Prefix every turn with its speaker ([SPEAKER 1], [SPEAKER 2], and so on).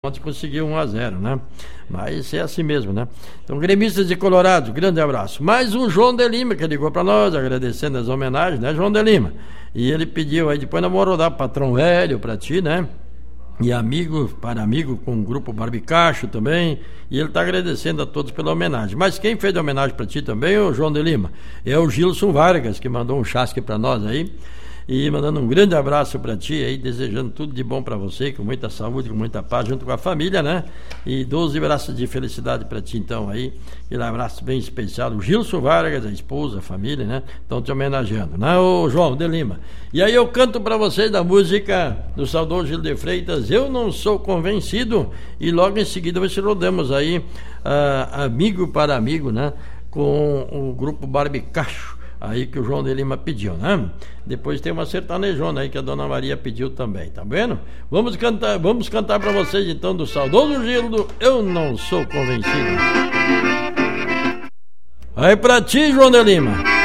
[SPEAKER 1] ontem conseguiu 1-0, né? Mas é assim mesmo, né? Então, gremistas de Colorado, grande abraço. Mais um João de Lima que ligou para nós, agradecendo as homenagens, né, João de Lima? E ele pediu aí, depois nós vamos rodar Patrão Velho para ti, né? E amigo com o grupo Barbicacho também, e ele está agradecendo a todos pela homenagem. Mas quem fez a homenagem para ti também, o João de Lima, é o Gilson Vargas, que mandou um chasque para nós aí, e mandando um grande abraço para ti aí, desejando tudo de bom para você, com muita saúde, com muita paz, junto com a família, né? E 12 abraços de felicidade para ti então aí, aquele abraço bem especial, o Gilson Vargas, a esposa, a família, né? Estão te homenageando, né, ô João de Lima? E aí eu canto para vocês da música do saudoso Gil de Freitas, Eu Não Sou Convencido, e logo em seguida nós rodamos aí Amigo para Amigo, né? Com o grupo Barbicacho, aí que o João de Lima pediu, né? Depois tem uma sertanejona aí que a Dona Maria pediu também, tá vendo? Vamos cantar para vocês então do saudoso Gildo, Eu Não Sou Convencido. Aí pra ti, João de Lima.